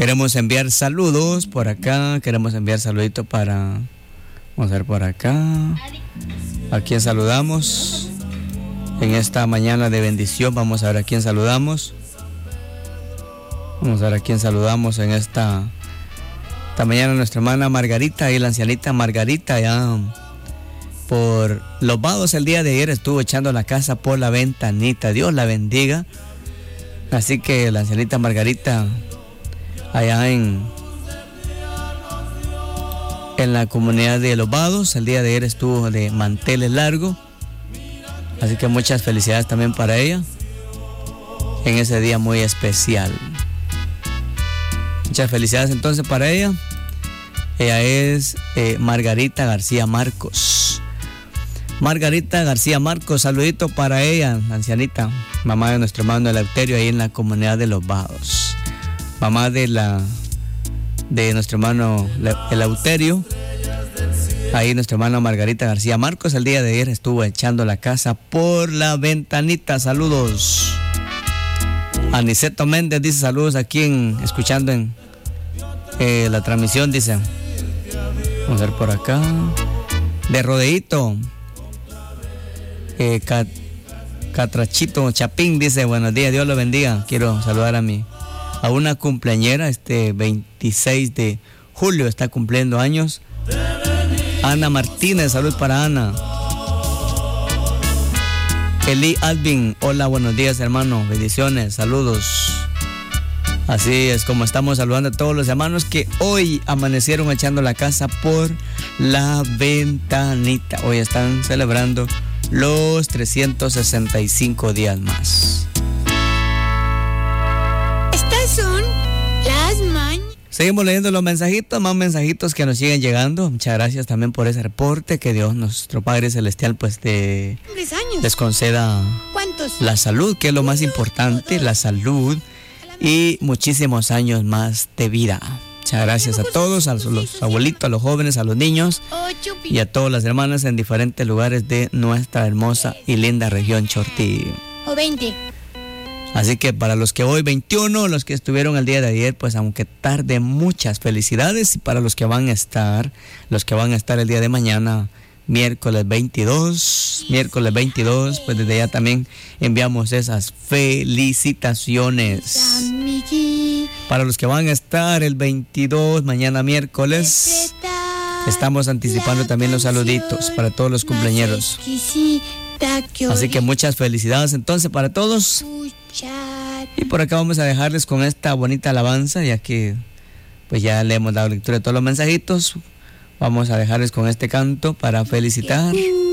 Queremos enviar saludos por acá. Queremos enviar saluditos para... Vamos a ver por acá. ¿A quién saludamos? En esta mañana de bendición. Vamos a ver a quién saludamos. Vamos a ver a quién saludamos en esta mañana. Nuestra hermana Margarita y la ancianita Margarita ya por Los Vados el día de ayer estuvo echando la casa por la ventanita. Dios la bendiga. Así que la ancianita Margarita allá en la comunidad de Los Vados el día de ayer estuvo de manteles largo. Así que muchas felicidades también para ella en ese día muy especial. Muchas felicidades entonces para ella. Ella es Margarita García Marcos. Margarita García Marcos, saludito para ella, ancianita, mamá de nuestro hermano Eleuterio ahí en la comunidad de Los Vados. Mamá de nuestro hermano Eleuterio. Ahí nuestra hermana Margarita García Marcos el día de ayer estuvo echando la casa por la ventanita. Saludos. Aniceto Méndez dice saludos aquí escuchando en la transmisión, dice. Vamos a ver por acá. De Rodeíto. Catrachito Chapín dice buenos días, Dios lo bendiga. Quiero saludar a una cumpleañera, 26 de julio está cumpliendo años. Ana Martínez, salud para Ana. Eli Alvin, hola, buenos días hermano, bendiciones, saludos. Así es como estamos saludando a todos los hermanos que hoy amanecieron echando la casa por la ventanita. Hoy están celebrando los 365 días más. Estas son las mañanas. Seguimos leyendo los mensajitos, más mensajitos que nos siguen llegando. Muchas gracias también por ese reporte. Que Dios, nuestro Padre Celestial, pues les conceda ¿Cuántos? La salud, que es lo más importante, la salud y muchísimos años más de vida. Muchas gracias a todos, a los abuelitos, a los jóvenes, a los niños y a todas las hermanas en diferentes lugares de nuestra hermosa y linda región Chortí. O 20. Así que para los que hoy 21, los que estuvieron el día de ayer, pues aunque tarde, muchas felicidades. Y para los que van a estar el día de mañana, miércoles 22, pues desde ya también enviamos esas felicitaciones. Para los que van a estar el 22, mañana miércoles, estamos anticipando también los saluditos para todos los cumpleañeros. Así que muchas felicidades entonces para todos. Y por acá vamos a dejarles con esta bonita alabanza, ya que pues ya le hemos dado lectura de todos los mensajitos. Vamos a dejarles con este canto para felicitar